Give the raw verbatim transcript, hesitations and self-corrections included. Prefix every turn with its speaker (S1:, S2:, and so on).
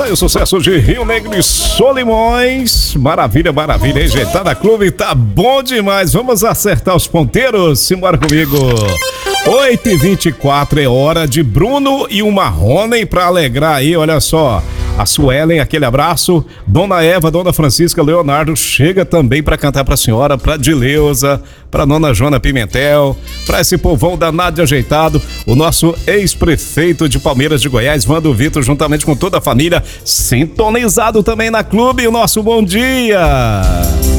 S1: aí o sucesso de Rio Negro e Solimões. Maravilha, maravilha, hein, gente? Tá na clube, tá bom demais. Vamos acertar os ponteiros? Simbora comigo. oito e vinte e quatro é hora de Bruno e o Marrone pra alegrar aí, olha só. A Suelen, aquele abraço. Dona Eva, Dona Francisca, Leonardo chega também para cantar pra senhora, pra Dileuza, pra Dona Joana Pimentel, pra esse povão danado de ajeitado, o nosso ex-prefeito de Palmeiras de Goiás, Vando Vitor, juntamente com toda a família, sintonizado também na clube, o nosso bom dia.